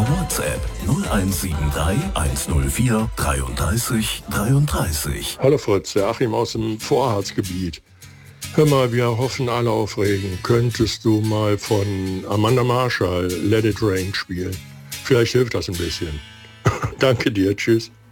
WhatsApp 0173 104 33 33. Hallo Fritz, der Achim aus dem Vorharzgebiet. Hör mal, wir hoffen alle auf Regen. Könntest du mal von Amanda Marshall Let It Rain spielen? Vielleicht hilft das ein bisschen. Danke dir, tschüss.